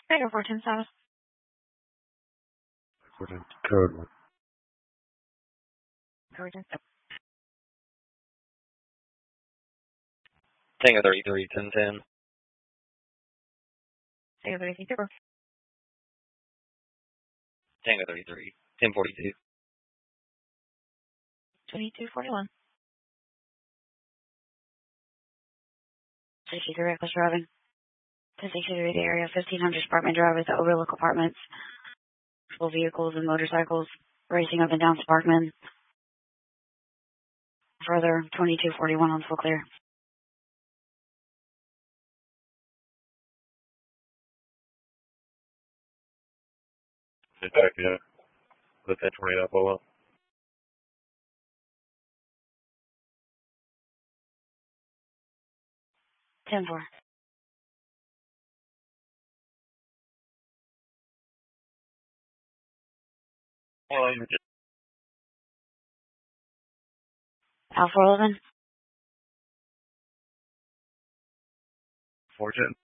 Tiger 410 status. Code 1. Code 10. Tango 33, 1010. Tiger 33, Super. Tango 33, 1042. 2241. 63 reckless driving. 1063 the area, 1500 Sparkman Drive with the Overlook Apartments. Full vehicles and motorcycles racing up and down Sparkman. Further, 2241 on full clear. Check, yeah. Put that 20 up, Polo. Ten four. Well, you're just Alpha 11. 410.